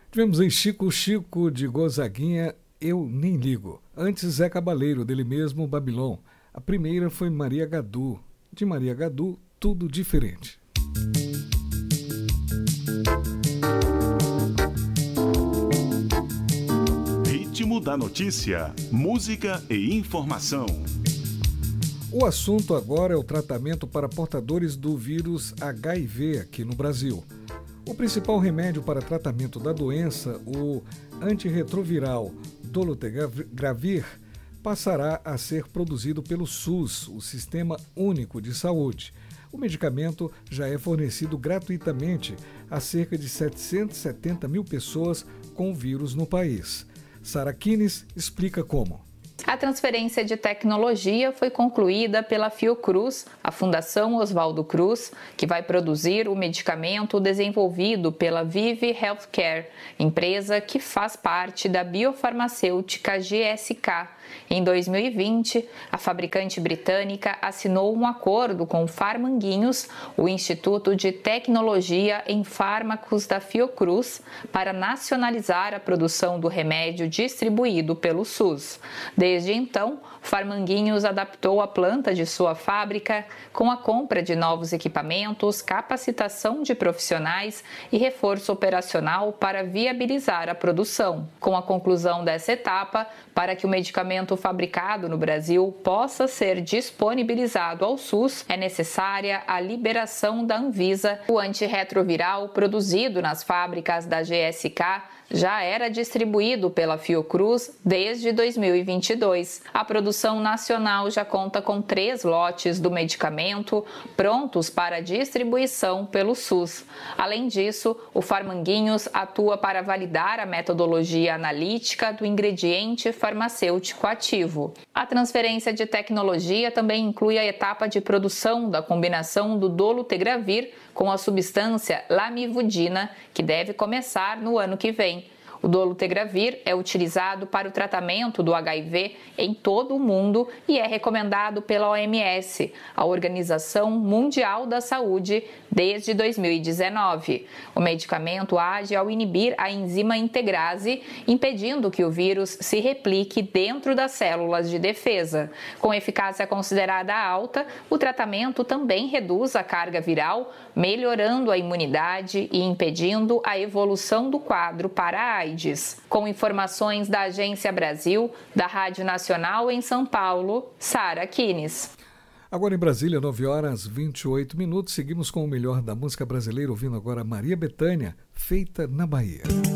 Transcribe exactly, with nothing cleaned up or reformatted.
Tivemos aí Chico Chico de Gonzaguinha, Eu Nem Ligo. Antes Zé Cabaleiro, dele mesmo, Babilon. A primeira foi Maria Gadu. De Maria Gadu, Tudo Diferente. Ritmo da notícia, música e informação. O assunto agora é o tratamento para portadores do vírus H I V aqui no Brasil. O principal remédio para tratamento da doença, o antirretroviral dolutegravir, passará a ser produzido pelo SUS, o Sistema Único de Saúde. O medicamento já é fornecido gratuitamente a cerca de setecentas e setenta mil pessoas com o vírus no país. Sara Kines explica como. A transferência de tecnologia foi concluída pela Fiocruz, a Fundação Oswaldo Cruz, que vai produzir o medicamento desenvolvido pela Vive Healthcare, empresa que faz parte da biofarmacêutica G S K. Em dois mil e vinte, a fabricante britânica assinou um acordo com o Pharmanguinhos, o Instituto de Tecnologia em Fármacos da Fiocruz, para nacionalizar a produção do remédio distribuído pelo SUS. Desde então, Pharmanguinhos adaptou a planta de sua fábrica com a compra de novos equipamentos, capacitação de profissionais e reforço operacional para viabilizar a produção. Com a conclusão dessa etapa, para que o medicamento fabricado no Brasil possa ser disponibilizado ao SUS, é necessária a liberação da Anvisa. O antirretroviral produzido nas fábricas da G S K já era distribuído pela Fiocruz desde dois mil e vinte e dois. A produção nacional já conta com três lotes do medicamento prontos para distribuição pelo SUS. Além disso, o Pharmanguinhos atua para validar a metodologia analítica do ingrediente farmacêutico ativo. A transferência de tecnologia também inclui a etapa de produção da combinação do dolutegravir com a substância lamivudina, que deve começar no ano que vem. O dolutegravir é utilizado para o tratamento do H I V em todo o mundo e é recomendado pela O M S, a Organização Mundial da Saúde, desde dois mil e dezenove. O medicamento age ao inibir a enzima integrase, impedindo que o vírus se replique dentro das células de defesa. Com eficácia considerada alta, o tratamento também reduz a carga viral, melhorando a imunidade e impedindo a evolução do quadro para a AIDS. Com informações da Agência Brasil, da Rádio Nacional em São Paulo, Sara Kines. Agora em Brasília, nove horas e vinte e oito minutos, seguimos com o melhor da música brasileira, ouvindo agora Maria Bethânia, Feita na Bahia.